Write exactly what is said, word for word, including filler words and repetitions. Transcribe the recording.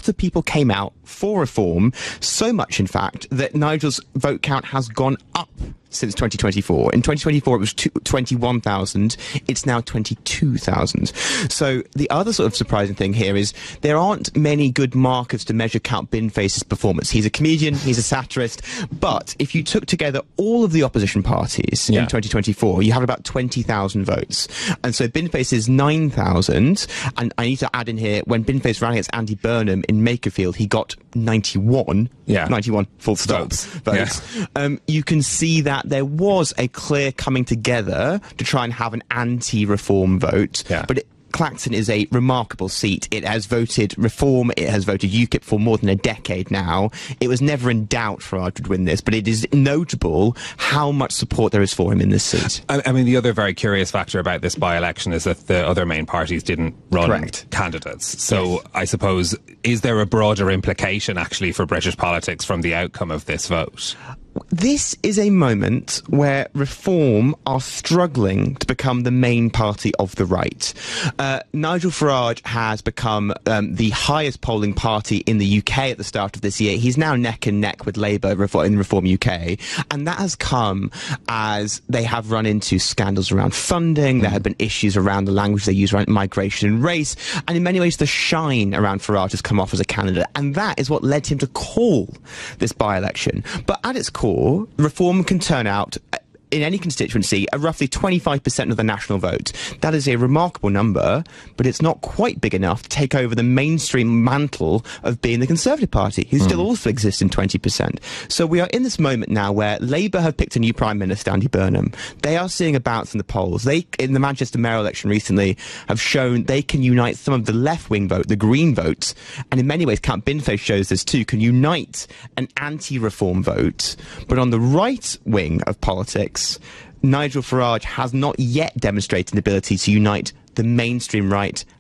of people came out for reform, so much, in fact, that Nigel's vote count has gone up since twenty twenty-four. In twenty twenty-four, it was twenty-one thousand. It's now twenty-two thousand. So the other sort of surprising thing here is there aren't many good markers to measure Count Binface's performance. He's a comedian, he's a satirist, but if you took together all of the opposition parties yeah. in twenty twenty-four, you have about twenty thousand votes. And so Binface is nine thousand, and I need to add in here, when Binface ran against Andy Burnham in Makerfield, he got ninety-one. Yeah. ninety-one full stop votes. votes. Yeah. Um, you can see that there was a clear coming together to try and have an anti-reform vote, yeah. but it, Clacton is a remarkable seat. It has voted Reform, it has voted UKIP for more than a decade now. It was never in doubt Farage would win this, but it is notable how much support there is for him in this seat. I, I mean, the other very curious factor about this by-election is that the other main parties didn't run Correct. candidates. So yes. I suppose, is there a broader implication actually for British politics from the outcome of this vote? This is a moment where Reform are struggling to become the main party of the right. Uh, Nigel Farage has become um, the highest polling party in the U K at the start of this year. He's now neck and neck with Labour in Reform U K, and that has come as they have run into scandals around funding. There have been issues around the language they use around migration and race, and in many ways the shine around Farage has come off as a candidate, and that is what led him to call this by-election. But at its core, Reform can turn out in any constituency a roughly twenty-five percent of the national vote. That is a remarkable number, but it's not quite big enough to take over the mainstream mantle of being the Conservative Party, who mm. still also exists in twenty percent. So we are in this moment now where Labour have picked a new Prime Minister, Andy Burnham. They are seeing a bounce in the polls. They, in the Manchester mayor election recently, have shown they can unite some of the left-wing vote, the Green vote, and in many ways, Count Binface shows this too, can unite an anti-reform vote. But on the right wing of politics, Nigel Farage has not yet demonstrated an ability to unite the mainstream right